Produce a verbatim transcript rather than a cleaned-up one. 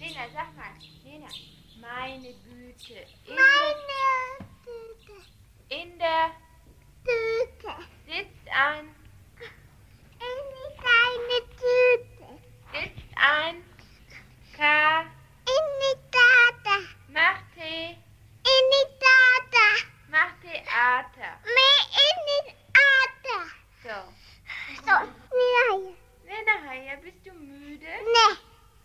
Lena, sag mal. Lena, meine Güte. In Meine Tüte. In der Tüte. Sitzt ein. In deine Tüte. Sitzt ein. K. In die Tata. Macht Tee. In die Tata. Macht Theater.